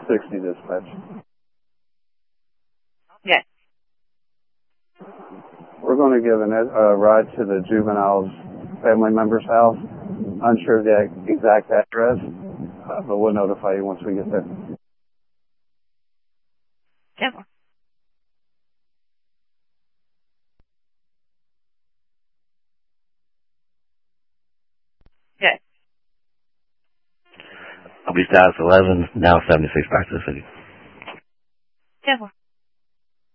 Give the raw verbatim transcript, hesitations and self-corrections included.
sixty dispatch. Okay. We're going to give a uh, ride to the juvenile's family member's house. Unsure of the exact address, uh, but we'll notify you once we get there. Yeah. Okay. I'll be status eleven, now seventy-six back to the city. Yeah.